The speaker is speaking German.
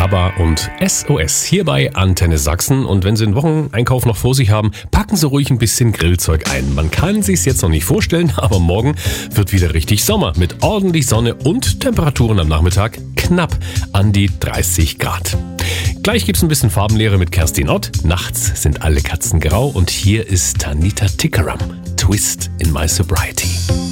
ABBA und SOS hier bei Antenne Sachsen. Und wenn Sie den Wocheneinkauf noch vor sich haben, packen Sie ruhig ein bisschen Grillzeug ein. Man kann sich's jetzt noch nicht vorstellen, aber morgen wird wieder richtig Sommer mit ordentlich Sonne und Temperaturen am Nachmittag knapp an die 30 Grad. Gleich gibt's ein bisschen Farbenlehre mit Kerstin Ott. Nachts sind alle Katzen grau und hier ist Tanita Tikaram. Twist in My Sobriety.